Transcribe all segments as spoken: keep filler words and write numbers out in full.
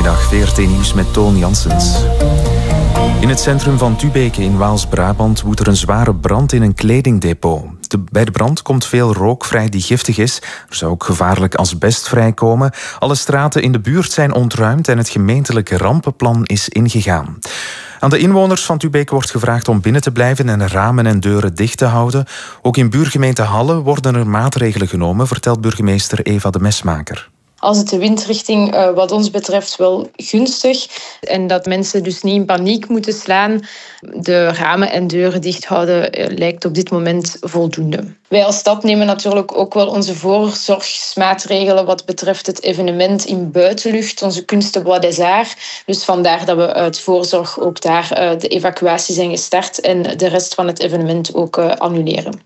Goedemiddag, V R T Nieuws met Toon Janssens. In het centrum van Tubeke in Waals-Brabant woedt er een zware brand in een kledingdepot. De, bij de brand komt veel rook vrij die giftig is. Er zou ook gevaarlijk asbest vrijkomen. Alle straten in de buurt zijn ontruimd en het gemeentelijke rampenplan is ingegaan. Aan de inwoners van Tubeke wordt gevraagd om binnen te blijven en ramen en deuren dicht te houden. Ook in buurgemeente Halle worden er maatregelen genomen, vertelt burgemeester Eva de Mesmaker. Als het de windrichting uh, wat ons betreft wel gunstig en dat mensen dus niet in paniek moeten slaan. De ramen en deuren dicht houden uh, lijkt op dit moment voldoende. Wij als stad nemen natuurlijk ook wel onze voorzorgsmaatregelen wat betreft het evenement in buitenlucht, onze Kunst de Bois des Arts. Dus vandaar dat we uit voorzorg ook daar uh, de evacuatie zijn gestart en de rest van het evenement ook uh, annuleren.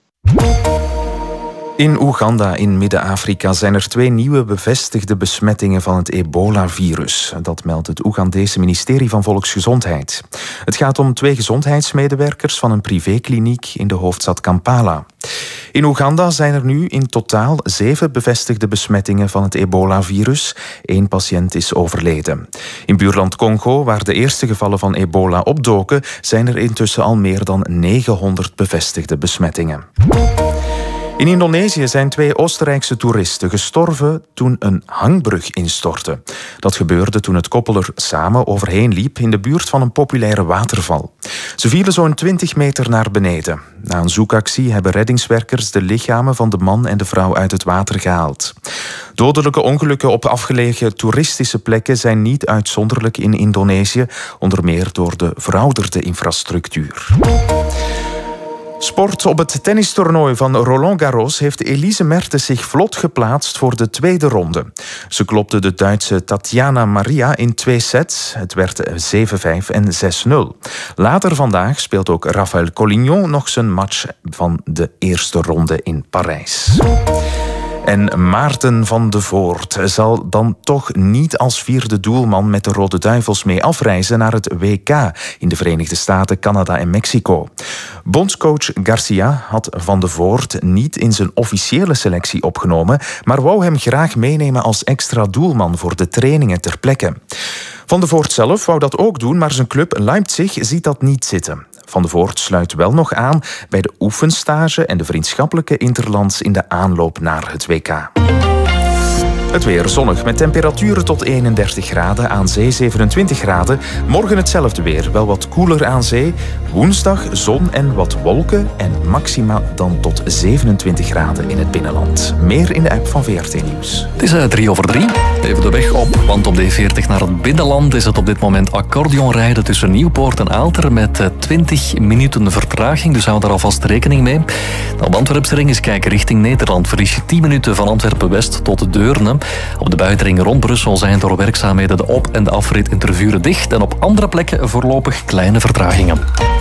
In Oeganda in Midden-Afrika zijn er twee nieuwe bevestigde besmettingen van het ebola-virus. Dat meldt het Oegandese ministerie van Volksgezondheid. Het gaat om twee gezondheidsmedewerkers van een privékliniek in de hoofdstad Kampala. In Oeganda zijn er nu in totaal zeven bevestigde besmettingen van het ebola-virus. Eén patiënt is overleden. In buurland Congo, waar de eerste gevallen van ebola opdoken, zijn er intussen al meer dan negenhonderd bevestigde besmettingen. In Indonesië zijn twee Oostenrijkse toeristen gestorven toen een hangbrug instortte. Dat gebeurde toen het koppel er samen overheen liep in de buurt van een populaire waterval. Ze vielen zo'n twintig meter naar beneden. Na een zoekactie hebben reddingswerkers de lichamen van de man en de vrouw uit het water gehaald. Dodelijke ongelukken op afgelegen toeristische plekken zijn niet uitzonderlijk in Indonesië, onder meer door de verouderde infrastructuur. Sport. Op het tennistoernooi van Roland Garros heeft Elise Mertens zich vlot geplaatst voor de tweede ronde. Ze klopte de Duitse Tatjana Maria in twee sets. Het werd zeven vijf en zes nul. Later vandaag speelt ook Rafael Collignon nog zijn match van de eerste ronde in Parijs. En Maarten van de Voort zal dan toch niet als vierde doelman met de Rode Duivels mee afreizen naar het W K in de Verenigde Staten, Canada en Mexico. Bondscoach Garcia had Van de Voort niet in zijn officiële selectie opgenomen, maar wou hem graag meenemen als extra doelman voor de trainingen ter plekke. Van de Voort zelf wou dat ook doen, maar zijn club Leipzig ziet dat niet zitten. Van de Voort sluit wel nog aan bij de oefenstage en de vriendschappelijke interlands in de aanloop naar het W K. Het weer zonnig met temperaturen tot eenendertig graden, aan zee zevenentwintig graden. Morgen hetzelfde weer, wel wat koeler aan zee. Woensdag zon en wat wolken en maxima dan tot zevenentwintig graden in het binnenland. Meer in de app van V R T Nieuws. Het is uh, drie over drie. Even de weg op, want op D veertig naar het binnenland is het op dit moment accordeonrijden tussen Nieuwpoort en Aalter met uh, twintig minuten vertraging, dus hou daar alvast rekening mee. Op Antwerpsring is kijken richting Nederland. Verlies je tien minuten van Antwerpen-West tot Deurne. Op de buitenring rond Brussel zijn door werkzaamheden de op- en de afrit in Tervuren dicht en op andere plekken voorlopig kleine vertragingen.